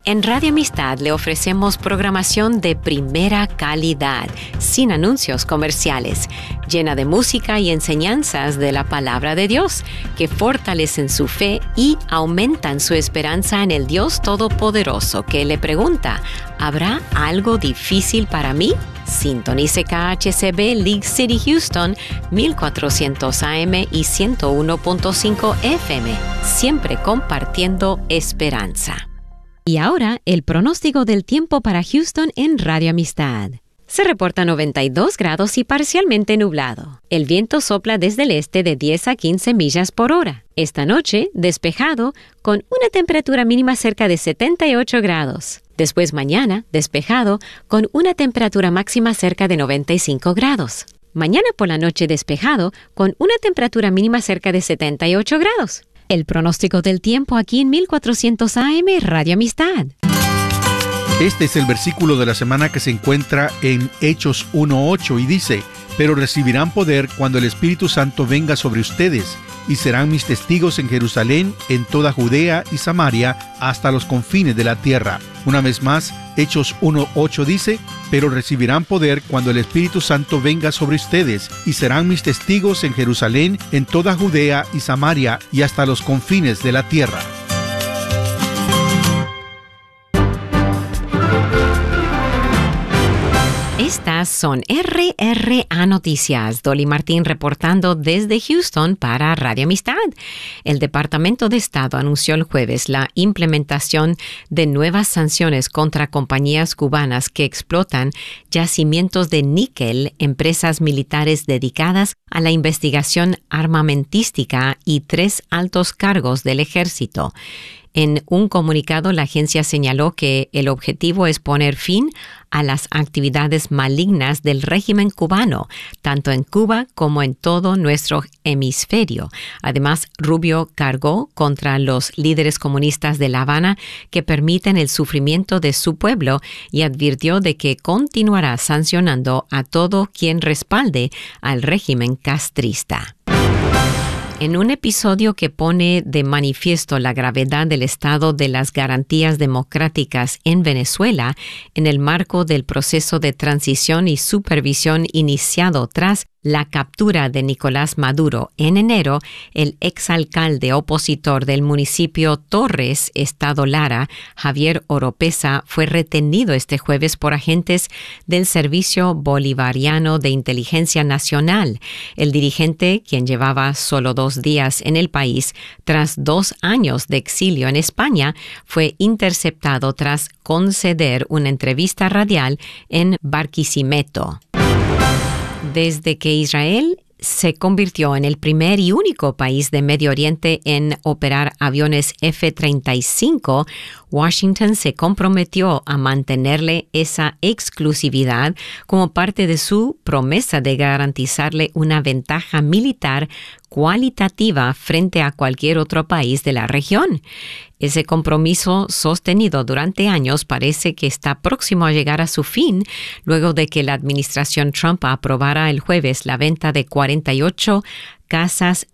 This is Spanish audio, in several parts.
En Radio Amistad le ofrecemos programación de primera calidad, sin anuncios comerciales, llena de música y enseñanzas de la palabra de Dios, que fortalecen su fe y aumentan su esperanza en el Dios Todopoderoso, que le pregunta, ¿habrá algo difícil para mí? Sintonice KHCB League City Houston, 1400 AM y 101.5 FM, siempre compartiendo esperanza. Y ahora, el pronóstico del tiempo para Houston en Radio Amistad. Se reporta 92 grados y parcialmente nublado. El viento sopla desde el este de 10 a 15 millas por hora. Esta noche, despejado, con una temperatura mínima cerca de 78 grados. Después mañana, despejado, con una temperatura máxima cerca de 95 grados. Mañana por la noche despejado, con una temperatura mínima cerca de 78 grados. El pronóstico del tiempo aquí en 1400 AM Radio Amistad. Este es el versículo de la semana que se encuentra en Hechos 1:8 y dice: pero recibirán poder cuando el Espíritu Santo venga sobre ustedes, y serán mis testigos en Jerusalén, en toda Judea y Samaria, hasta los confines de la tierra. Una vez más, Hechos 1:8 dice: pero recibirán poder cuando el Espíritu Santo venga sobre ustedes, y serán mis testigos en Jerusalén, en toda Judea y Samaria, y hasta los confines de la tierra. Estas son RRA Noticias. Dolly Martín reportando desde Houston para Radio Amistad. El Departamento de Estado anunció el jueves la implementación de nuevas sanciones contra compañías cubanas que explotan yacimientos de níquel, empresas militares dedicadas a la investigación armamentística y 3 altos cargos del ejército. En un comunicado, la agencia señaló que el objetivo es poner fin a las actividades malignas del régimen cubano, tanto en Cuba como en todo nuestro hemisferio. Además, Rubio cargó contra los líderes comunistas de La Habana que permiten el sufrimiento de su pueblo y advirtió de que continuará sancionando a todo quien respalde al régimen castrista. En un episodio que pone de manifiesto la gravedad del estado de las garantías democráticas en Venezuela, en el marco del proceso de transición y supervisión iniciado tras la captura de Nicolás Maduro en enero, el exalcalde opositor del municipio Torres, Estado Lara, Javier Oropesa, fue retenido este jueves por agentes del Servicio Bolivariano de Inteligencia Nacional. El dirigente, quien llevaba solo 2 días en el país, tras 2 años de exilio en España, fue interceptado tras conceder una entrevista radial en Barquisimeto. Desde que Israel se convirtió en el primer y único país de Medio Oriente en operar aviones F-35, Washington se comprometió a mantenerle esa exclusividad como parte de su promesa de garantizarle una ventaja militar cualitativa frente a cualquier otro país de la región. Ese compromiso sostenido durante años parece que está próximo a llegar a su fin, luego de que la administración Trump aprobara el jueves la venta de 48 cazas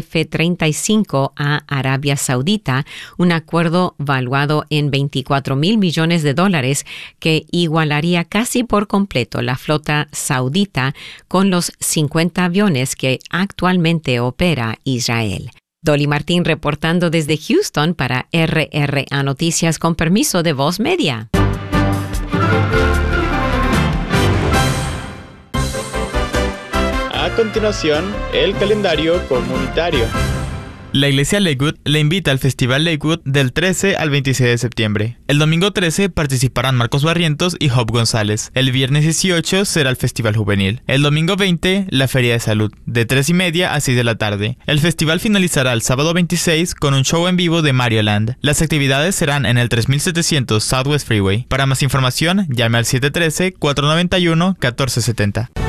F-35 a Arabia Saudita, un acuerdo valuado en $24,000 millones que igualaría casi por completo la flota saudita con los 50 aviones que actualmente opera Israel. Dolly Martín reportando desde Houston para RRA Noticias con permiso de Voz Media. A continuación, el calendario comunitario. La Iglesia Lakewood le invita al Festival Lakewood del 13 al 26 de septiembre. El domingo 13 participarán Marcos Barrientos y Job González. El viernes 18 será el Festival Juvenil. El domingo 20, la Feria de Salud, de 3:30 a 6 de la tarde. El festival finalizará el sábado 26 con un show en vivo de Mario Land. Las actividades serán en el 3700 Southwest Freeway. Para más información, llame al 713-491-1470.